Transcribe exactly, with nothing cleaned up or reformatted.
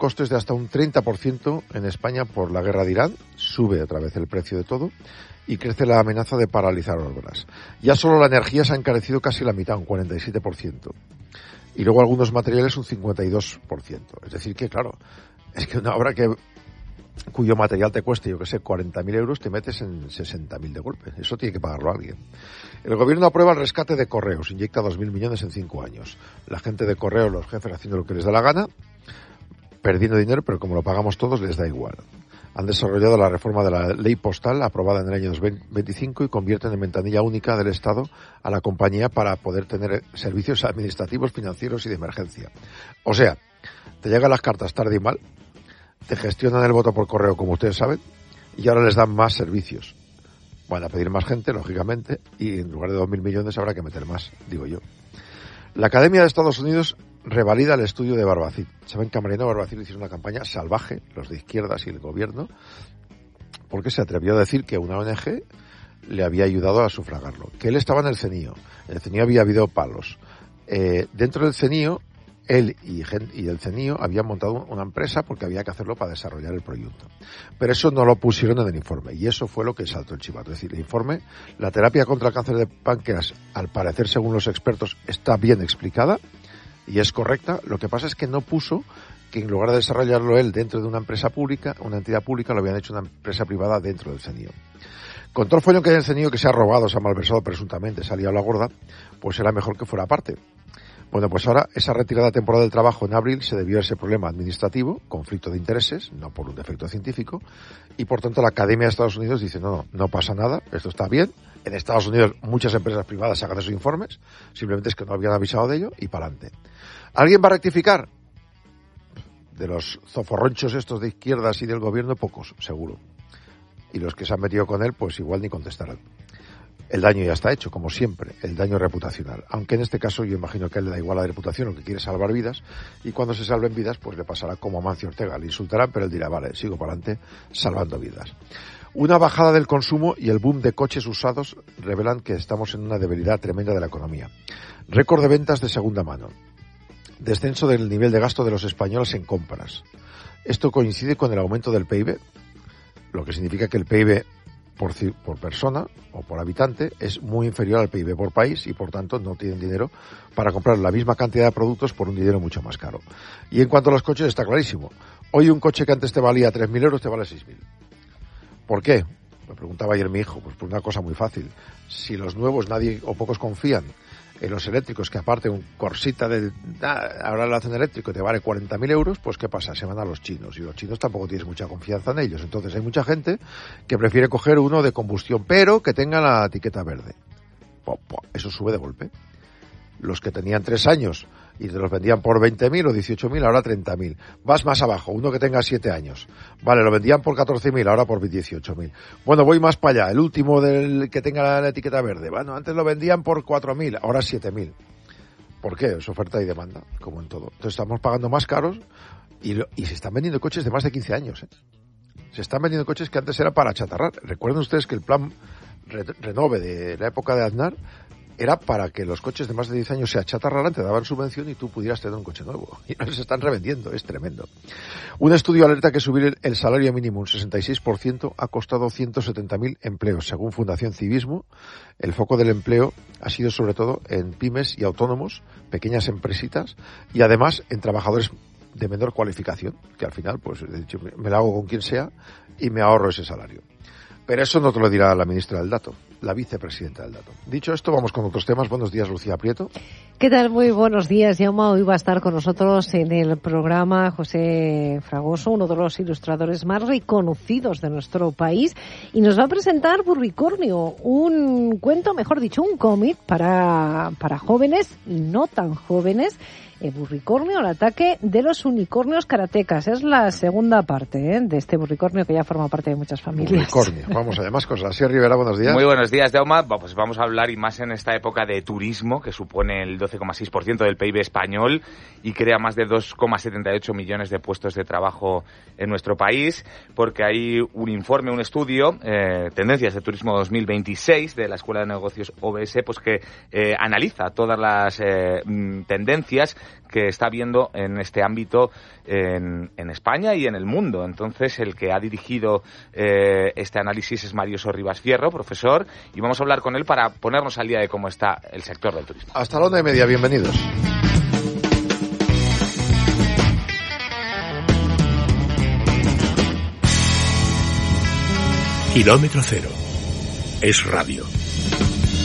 costes de hasta un treinta por ciento en España por la guerra de Irán, sube otra vez el precio de todo y crece la amenaza de paralizar obras. Ya solo la energía se ha encarecido casi la mitad, un cuarenta y siete por ciento. Y luego algunos materiales un cincuenta y dos por ciento. Es decir que, claro, es que una obra que cuyo material te cueste, yo que sé, cuarenta mil euros, te metes en sesenta mil de golpe. Eso tiene que pagarlo alguien. El gobierno aprueba el rescate de Correos, inyecta dos mil millones en cinco años. La gente de Correos, los jefes haciendo lo que les da la gana, perdiendo dinero, pero como lo pagamos todos, les da igual. Han desarrollado la reforma de la ley postal aprobada en el año dos mil veinticinco y convierten en ventanilla única del Estado a la compañía para poder tener servicios administrativos, financieros y de emergencia. O sea, te llegan las cartas tarde y mal, te gestionan el voto por correo, como ustedes saben, y ahora les dan más servicios. Van a pedir más gente, lógicamente, y en lugar de dos mil millones habrá que meter más, digo yo. La Academia de Estados Unidos revalida el estudio de Barbacid. Saben que a Mariano Barbacid le hicieron una campaña salvaje, los de izquierdas y el gobierno, porque se atrevió a decir que una O N G le había ayudado a sufragarlo, que él estaba en el CENIO. En el CENIO había habido palos. Eh, dentro del CENIO, él y, y el CENIO habían montado una empresa porque había que hacerlo para desarrollar el proyecto. Pero eso no lo pusieron en el informe y eso fue lo que saltó el chivato. Es decir, el informe, la terapia contra el cáncer de páncreas, al parecer, según los expertos, está bien explicada y es correcta. Lo que pasa es que no puso que en lugar de desarrollarlo él dentro de una empresa pública, una entidad pública, lo habían hecho una empresa privada dentro del CENIO. Con todo el follón que hay en el CENIO, que se ha robado, se ha malversado presuntamente, se ha liado la gorda, pues era mejor que fuera aparte. Bueno, pues ahora esa retirada temporal del trabajo en abril se debió a ese problema administrativo, conflicto de intereses, no por un defecto científico, y por tanto la Academia de Estados Unidos dice, no, no, no pasa nada, esto está bien. En Estados Unidos muchas empresas privadas sacan esos informes, simplemente es que no habían avisado de ello y para adelante. ¿Alguien va a rectificar? De los zoforronchos estos de izquierdas y del gobierno, pocos, seguro. Y los que se han metido con él, pues igual ni contestarán. El daño ya está hecho, como siempre, el daño reputacional. Aunque en este caso yo imagino que a él le da igual la reputación, lo que quiere es salvar vidas, y cuando se salven vidas, pues le pasará como a Mancio Ortega, le insultarán, pero él dirá, vale, sigo para adelante, salvando vidas. Una bajada del consumo y el boom de coches usados revelan que estamos en una debilidad tremenda de la economía. Récord de ventas de segunda mano. Descenso del nivel de gasto de los españoles en compras. Esto coincide con el aumento del P I B, lo que significa que el P I B por, por persona o por habitante es muy inferior al P I B por país y por tanto no tienen dinero para comprar la misma cantidad de productos por un dinero mucho más caro. Y en cuanto a los coches está clarísimo. Hoy un coche que antes te valía tres mil euros te vale seis mil. ¿Por qué? Me preguntaba ayer mi hijo. Pues por una cosa muy fácil. Si los nuevos nadie o pocos confían en los eléctricos, que aparte un Corsita de ah, ahora lo hacen eléctrico y te vale cuarenta mil euros, pues ¿qué pasa? Se van a los chinos y los chinos tampoco tienes mucha confianza en ellos. Entonces hay mucha gente que prefiere coger uno de combustión, pero que tenga la etiqueta verde. Eso sube de golpe. Los que tenían tres años y te los vendían por veinte mil o dieciocho mil, ahora treinta mil. Vas más abajo, uno que tenga siete años. Vale, lo vendían por catorce mil, ahora por dieciocho mil. Bueno, voy más para allá. El último del que tenga la, la etiqueta verde. Bueno, antes lo vendían por cuatro mil, ahora siete mil. ¿Por qué? Es oferta y demanda, como en todo. Entonces estamos pagando más caros y, lo, y se están vendiendo coches de más de quince años. ¿eh? Se están vendiendo coches que antes era para achatarrar. Recuerden ustedes que el plan re, Renove de la época de Aznar era para que los coches de más de diez años se achatarraran, te daban subvención y tú pudieras tener un coche nuevo. Y no se están revendiendo, es tremendo. Un estudio alerta que subir el salario mínimo un sesenta y seis por ciento ha costado ciento setenta mil empleos. Según Fundación Civismo, el foco del empleo ha sido sobre todo en pymes y autónomos, pequeñas empresitas, y además en trabajadores de menor cualificación, que al final, pues, he dicho, me lo hago con quien sea y me ahorro ese salario. Pero eso no te lo dirá la ministra del Dato, la vicepresidenta del Dato. Dicho esto, vamos con otros temas. Buenos días, Lucía Prieto. ¿Qué tal? Muy buenos días, Jaume. Hoy va a estar con nosotros en el programa José Fragoso, uno de los ilustradores más reconocidos de nuestro país, y nos va a presentar Burricornio, un cuento, mejor dicho, un cómic para, para jóvenes y no tan jóvenes. El Burricornio, el ataque de los unicornios karatecas. Es la segunda parte ¿eh? de este Burricornio que ya forma parte de muchas familias. Burricornio. Vamos a más cosas. Así Rivera, buenos días. Muy buenos días, Jaume. Pues vamos a hablar, y más en esta época de turismo, que supone el doce coma seis por ciento del P I B español y crea más de dos coma setenta y ocho millones de puestos de trabajo en nuestro país, porque hay un informe, un estudio, eh, Tendencias de Turismo dos mil veintiséis, de la Escuela de Negocios O B S, pues que eh, analiza todas las eh, tendencias que está habiendo en este ámbito en, en España y en el mundo. Entonces, el que ha dirigido eh, este análisis es Mario Sorribas Fierro, profesor, y vamos a hablar con él para ponernos al día de cómo está el sector del turismo. Hasta la una y media, bienvenidos. Kilómetro cero. Es radio.